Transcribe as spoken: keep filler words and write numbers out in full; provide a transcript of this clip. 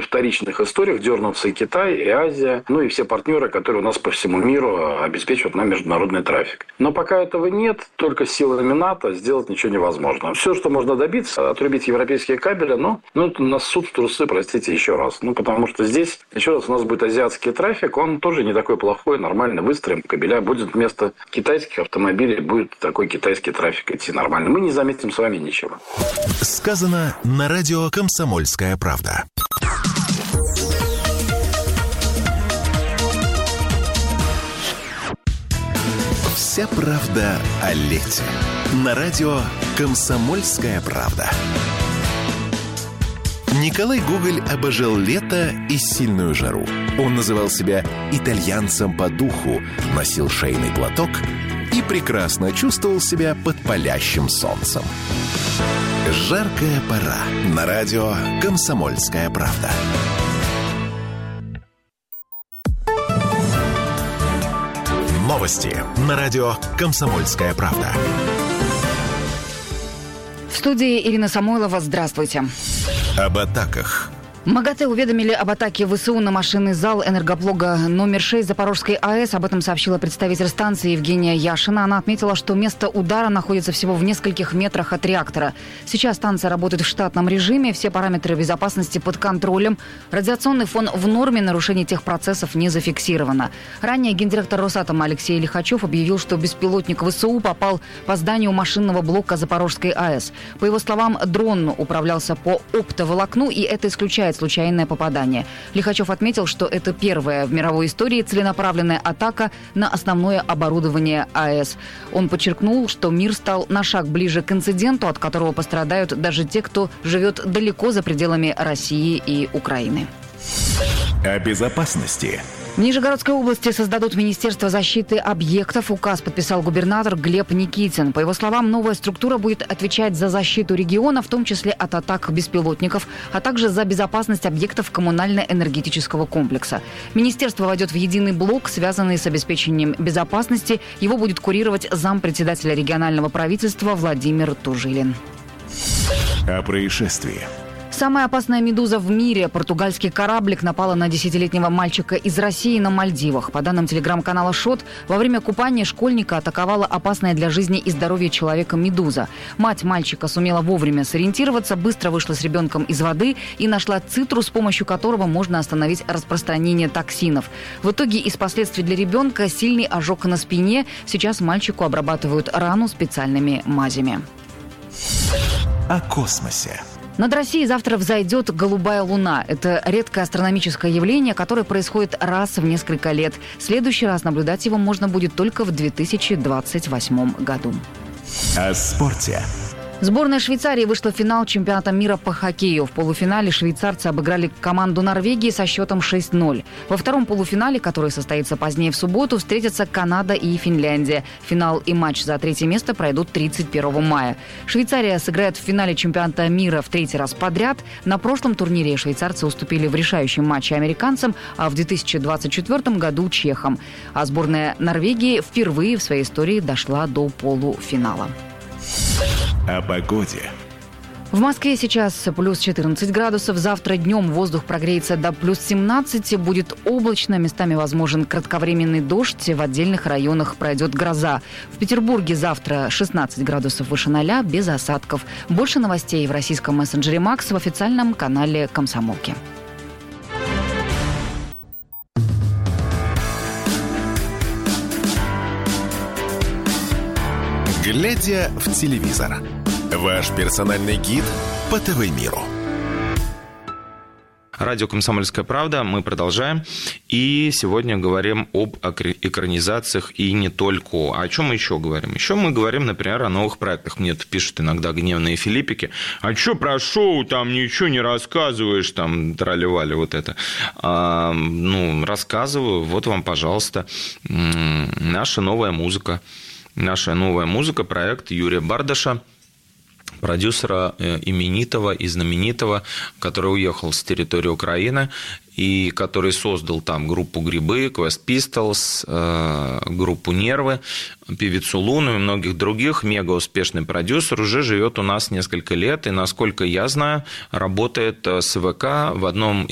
вторичных историях дернулся и Китай, и Азия, ну и все партнеры, которые у нас по всему миру обеспечивают нам международный трафик. Но пока этого нет, только силами НАТО сделать ничего невозможно. Все, что можно добиться, отрубить европейские кабели, но ну, это на суд в трусы, простите, еще раз. Ну, потому что здесь, еще раз, у нас будет азиатский трафик, он тоже не такой плохой, нормально выстроим кабеля, будет вместо китайских автомобилей, будет такой китайский трафик идти нормально. Мы не заметим с вами ничего. Сказано на радио «Комсомольская правда». Вся правда о лете. На радио «Комсомольская правда». Николай Гоголь обожал лето и сильную жару. Он называл себя итальянцем по духу, носил шейный платок и прекрасно чувствовал себя под палящим солнцем. Жаркая пора. На радио «Комсомольская правда». Новости на радио «Комсомольская правда». В студии Ирина Самойлова. Здравствуйте. Об атаках. МАГАТЭ уведомили об атаке ВСУ на машинный зал энергоблока номер шесть Запорожской АЭС. Об этом сообщила представитель станции Евгения Яшина. Она отметила, что место удара находится всего в нескольких метрах от реактора. Сейчас станция работает в штатном режиме, все параметры безопасности под контролем. Радиационный фон в норме, нарушений тех процессов не зафиксировано. Ранее гендиректор Росатома Алексей Лихачев объявил, что беспилотник ВСУ попал по зданию машинного блока Запорожской АЭС. По его словам, дрон управлялся по оптоволокну, и это исключает случайное попадание. Лихачев отметил, что это первая в мировой истории целенаправленная атака на основное оборудование АЭС. Он подчеркнул, что мир стал на шаг ближе к инциденту, от которого пострадают даже те, кто живет далеко за пределами России и Украины. О безопасности. В Нижегородской области создадут Министерство защиты объектов. Указ подписал губернатор Глеб Никитин. По его словам, новая структура будет отвечать за защиту региона, в том числе от атак беспилотников, а также за безопасность объектов коммунально-энергетического комплекса. Министерство войдет в единый блок, связанный с обеспечением безопасности. Его будет курировать зампредседателя регионального правительства Владимир Тужилин. О происшествии. Самая опасная медуза в мире. Португальский кораблик напала на десятилетнего мальчика из России на Мальдивах. По данным телеграм-канала «Шот», во время купания школьника атаковала опасная для жизни и здоровья человека медуза. Мать мальчика сумела вовремя сориентироваться, быстро вышла с ребенком из воды и нашла цитрус, с помощью которого можно остановить распространение токсинов. В итоге из последствий для ребенка сильный ожог на спине. Сейчас мальчику обрабатывают рану специальными мазями. О космосе. Над Россией завтра взойдет голубая луна. Это редкое астрономическое явление, которое происходит раз в несколько лет. В следующий раз наблюдать его можно будет только в две тысячи двадцать восьмом году. О спорте. Сборная Швейцарии вышла в финал чемпионата мира по хоккею. В полуфинале швейцарцы обыграли команду Норвегии со счетом шесть ноль. Во втором полуфинале, который состоится позднее в субботу, встретятся Канада и Финляндия. Финал и матч за третье место пройдут тридцать первого мая. Швейцария сыграет в финале чемпионата мира в третий раз подряд. На прошлом турнире швейцарцы уступили в решающем матче американцам, а в две тысячи двадцать четвёртом году чехам. А сборная Норвегии впервые в своей истории дошла до полуфинала. О погоде. В Москве сейчас плюс четырнадцать градусов. Завтра днем воздух прогреется до плюс семнадцати. Будет облачно. Местами возможен кратковременный дождь. В отдельных районах пройдет гроза. В Петербурге завтра шестнадцать градусов выше ноля, без осадков. Больше новостей в российском мессенджере «Макс» в официальном канале «Комсомолки». Глядя в телевизор. Ваш персональный гид по ТВ-миру. Радио «Комсомольская правда». Мы продолжаем. И сегодня говорим об экранизациях и не только. А о чем мы еще говорим? Еще мы говорим, например, о новых проектах. Мне тут пишут иногда гневные филиппики. А что про шоу? Там ничего не рассказываешь. Там тролливали вот это. А, ну, рассказываю. Вот вам, пожалуйста, наша новая музыка. Наша новая музыка, проект Юрия Бардаша, продюсера именитого и знаменитого, который уехал с территории Украины и который создал там группу «Грибы», Quest Pistols, группу «Нервы», певицу Луну и многих других. Мега успешный продюсер, уже живет у нас несколько лет и, насколько я знаю, работает с ВК в одном